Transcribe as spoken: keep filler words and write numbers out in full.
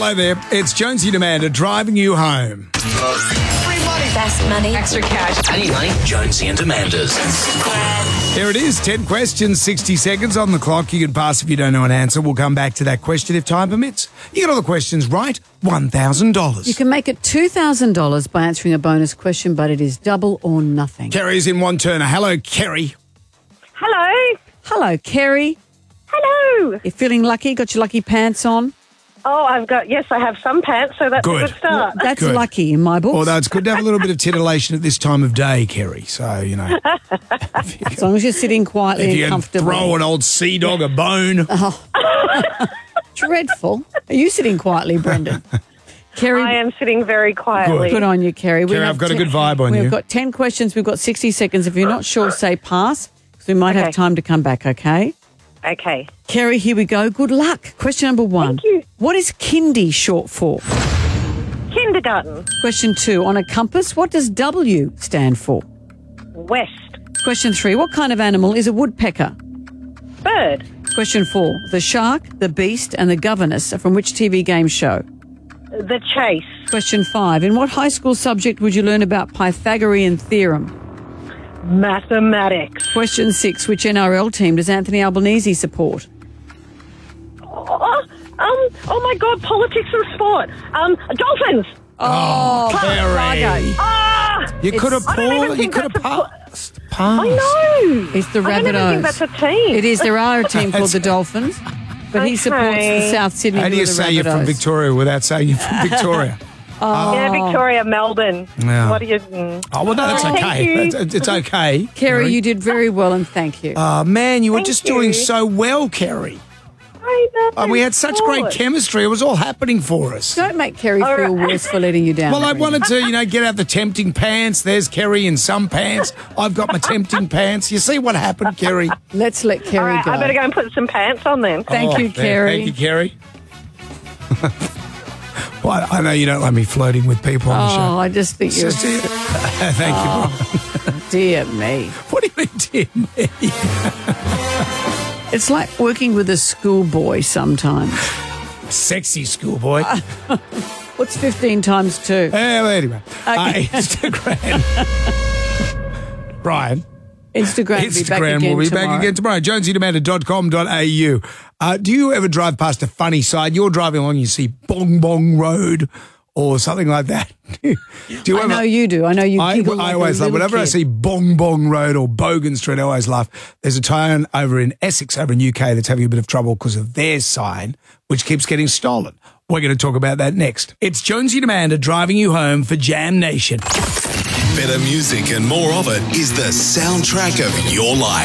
Hello there. It's Jonesy and Amanda driving you home. Free money. Fast money. Extra cash. I need money. Jonesy and Amanda's. There it is. ten questions, sixty seconds on the clock. You can pass if you don't know an answer. We'll come back to that question if time permits. You get all the questions right, one thousand dollars. You can make it two thousand dollars by answering a bonus question, but it is double or nothing. Kerry's in one turner. Hello, Kerry. Hello. Hello, Kerry. Hello. You feeling lucky? Got your lucky pants on? Oh, I've got, yes, I have some pants, so that's Good. a good start. That's Good. lucky in my book. Although it's good to have a little bit of titillation at this time of day, Kerry. So, you know. As long as you're sitting quietly If and you can comfortably. throw an old sea dog a bone. Dreadful. Are you sitting quietly, Brendan? Kerry, I am sitting very quietly. good on you, Kerry. We Kerry, have I've got a ten- good vibe on We've you. got ten questions. We've got sixty seconds. If you're not sure, say pass, because we might have Okay. time to come back, okay? Okay. Kerry, here we go. Good luck. Question number one. Thank you. What is kindy short for? Kindergarten. Question two. On a compass, what does W stand for? West. Question three. What kind of animal is a woodpecker? Bird. Question four. The shark, the beast, and the governess are from which T V game show? The Chase. Question five. In what high school subject would you learn about Pythagorean theorem? Mathematics. Question six. Which N R L team does Anthony Albanese support? Oh, um, oh my God, politics and sport. Um, Dolphins. Oh, Fargo. Kerry. Ah! You could have I don't even paused. You think could have that's a- passed. Passed. I know. It's the I don't even think Rabbitohs. that's a team. It is. There are a team called the Dolphins, but he supports the Okay. South Sydney. How do you Blue say you're from Rabbitohs. Victoria without saying you're from Victoria? Yeah, Victoria, Melbourne. Yeah. What do you... Mm. Oh, well, no, that's Oh, thank okay. you. It's, it's okay. Kerry, you did very well, and thank you. Oh, man, you were Thank just you. doing so well, Kerry. I know. And we had such great Sport. chemistry. It was all happening for us. Don't make Kerry All feel right. worse for letting you down. Well, I Brendan. wanted to, you know, get out the tempting pants. There's Kerry in some pants. I've got my tempting pants. You see what happened, Kerry? Let's let All Kerry right, go. I better go and put some pants on then. Thank Oh, you, there. Kerry. Thank you, Kerry. Well, I know you don't like me flirting with people on the Oh, show. I just think you're. Just- Thank you. Brian. Dear me. What do you mean, dear me? It's like working with a schoolboy sometimes. Sexy schoolboy. What's fifteen times two? Eh, well, anyway, uh, Okay. Instagram. Brian. Instagram will be back Instagram again will be tomorrow. back again tomorrow. jonesy demanda dot com dot a u. Uh, do you ever drive past a funny sign? You're driving along, you see Bong Bong Road or something like that. do you I ever, know you do. I know you I, giggle I like always a laugh. little Whenever I kid. see Bong Bong Road or Bogan Street, I always laugh. There's a town over in Essex, over in U K, that's having a bit of trouble because of their sign, which keeps getting stolen. We're going to talk about that next. It's Jonesy and Amanda driving you home for Jam Nation. Better music and more of it is the soundtrack of your life.